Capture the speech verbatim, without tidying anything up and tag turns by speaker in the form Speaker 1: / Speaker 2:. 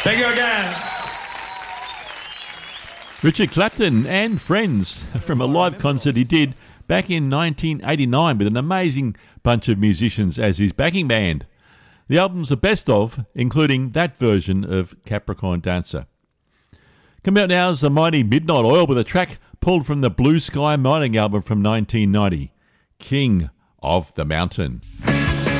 Speaker 1: Thank you again.
Speaker 2: Richard Clapton and friends from a live concert he did back in nineteen eighty-nine with an amazing bunch of musicians as his backing band. The album's a best of, including that version of Capricorn Dancer. Coming out now is the mighty Midnight Oil with a track pulled from the Blue Sky Mining album from nineteen ninety, King of the Mountain.